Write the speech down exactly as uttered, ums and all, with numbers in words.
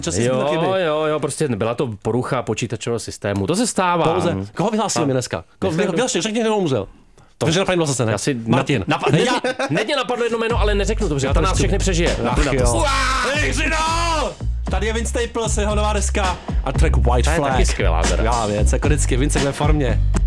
Časy Jo, chyby. jo, jo, prostě byla to porucha počítačového systému. To se stává. Pouze. Koho vyhlásil mi dneska? Koho vyhlásil? Řekni, kdo umřel. To že napadlo zase, ne? Asi Martin. Na, Napad, ne, ne, mě napadlo jedno jméno, ale neřeknu to, protože Já to to nás ještě- všechny přežije. Ach jo. Hejřino! Tady je Vince Staples, jeho nová deska a track White Ta je Flag. taky skvělá teda. Já věc, jako vždycky, Vince ve formě.